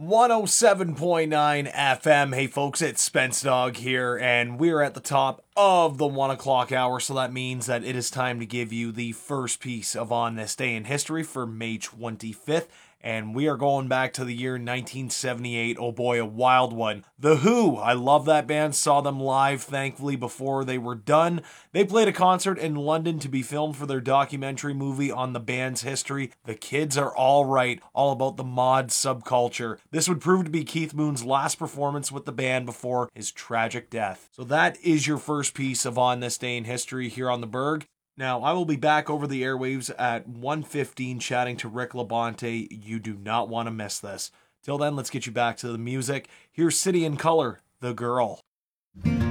107.9 FM. Hey folks, it's Spence Dog here, and we're at the top of the 1 o'clock hour, so that means that it is time to give you the first piece of On This Day in History for May 25th. And we are going back to the year 1978. Oh boy, a wild one. The Who. I love that band. Saw them live, thankfully, before they were done. They played a concert in London to be filmed for their documentary movie on the band's history. The Kids Are All Right, all about the mod subculture. This would prove to be Keith Moon's last performance with the band before his tragic death. So that is your first piece of On This Day in History here on the Berg. Now, I will be back over the airwaves at 1:15 chatting to Rick Labonte. You do not want to miss this. Till then, let's get you back to the music. Here's City in Color, The Girl.